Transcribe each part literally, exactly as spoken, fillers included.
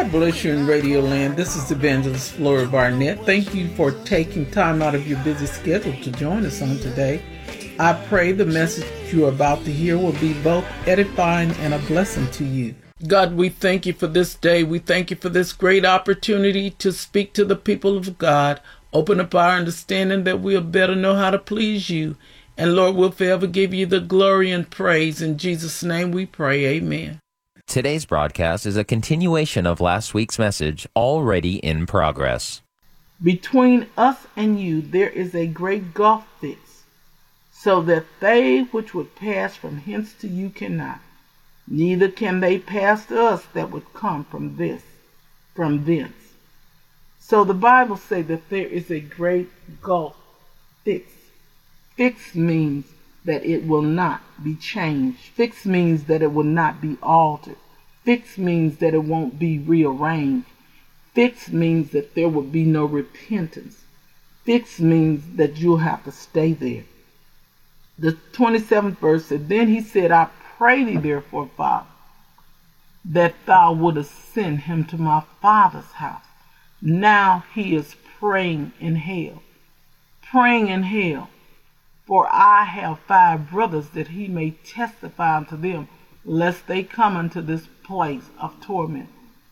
God bless you in Radio Land. This is Evangelist Flora Barnett. Thank you for taking time out of your busy schedule to join us on today. I pray the message you're about to hear will be both edifying and a blessing to you. God, we thank you for this day. We thank you for this great opportunity to speak to the people of God. Open up our understanding that we'll better know how to please you. And Lord, we'll forever give you the glory and praise. In Jesus' name we pray, amen. Today's broadcast is a continuation of last week's message, already in progress. Between us and you there is a great gulf fixed, so that they which would pass from hence to you cannot, neither can they pass to us that would come from this, from thence. So the Bible says that there is a great gulf fixed. Fixed means that it will not be changed. Fixed means that it will not be altered. Fixed means that it won't be rearranged. Fixed means that there will be no repentance. Fixed means that you'll have to stay there. The twenty-seventh verse said, Then he said, I pray thee therefore, Father, that thou wouldest send him to my father's house. Now he is praying in hell. Praying in hell. For I have five brothers, that he may testify unto them, lest they come unto this place of torment.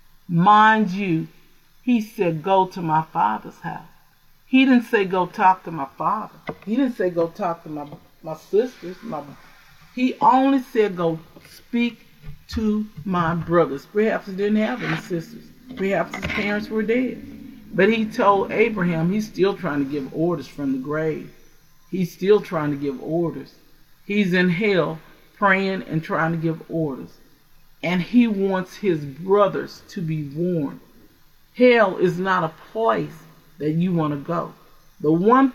Mind you, he said, go to my father's house. He didn't say go talk to my father. He didn't say go talk to my, my sisters. My, he only said go speak to my brothers. Perhaps he didn't have any sisters. Perhaps his parents were dead. But he told Abraham he's still trying to give orders from the grave. He's still trying to give orders. He's in hell praying and trying to give orders. And he wants his brothers to be warned. Hell is not a place that you want to go. The one